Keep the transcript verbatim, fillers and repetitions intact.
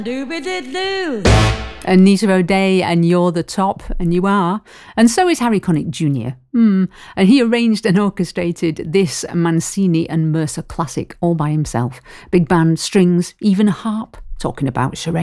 Doobie-doo. Anita O'Day, and you're the top, and you are. And so is Harry Connick Junior Mm. And he arranged and orchestrated this Mancini and Mercer classic all by himself. Big band, strings, even a harp, talking about charades.